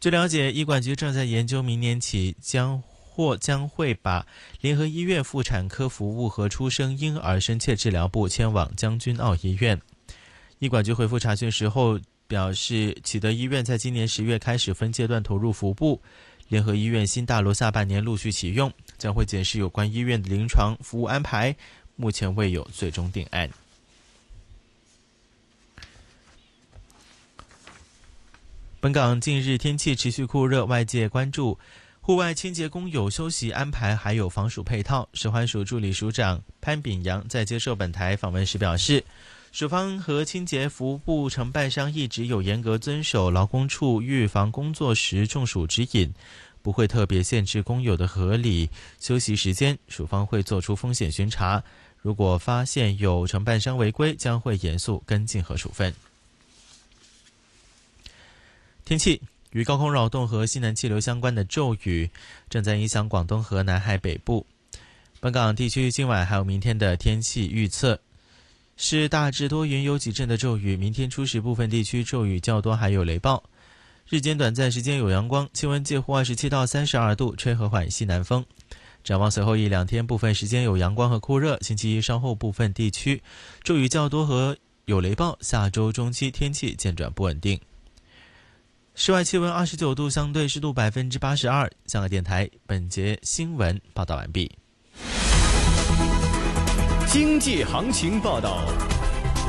据了解，医管局正在研究明年起将会把联合医院妇产科服务和出生婴儿深切治疗部迁往将军澳医院。医管局回复查询时候表示，启德医院在今年10月开始分阶段投入服务，联合医院新大楼下半年陆续启用，将会检视有关医院的临床服务安排，目前未有最终定案。本港近日天气持续酷热，外界关注户外清洁工友休息安排还有防暑配套。食环署助理署长潘炳阳在接受本台访问时表示，署方和清洁服务承办商一直有严格遵守劳工处预防工作时中暑指引，不会特别限制工友的合理休息时间。署方会做出风险巡查，如果发现有承办商违规，将会严肃跟进和处分。天气，与高空扰动和西南气流相关的骤雨正在影响广东和南海北部。本港地区今晚还有明天的天气预测是大致多云，有几阵的骤雨，明天初时部分地区骤雨较多，还有雷暴。日间短暂时间有阳光，气温介乎27到32度，吹和缓西南风。展望随后1-2天部分时间有阳光和酷热，星期一稍后部分地区骤雨较多和有雷暴，下周中期天气渐转不稳定。室外气温29度，相对湿度82%。香港电台本节新闻报道完毕。 经济行情报道。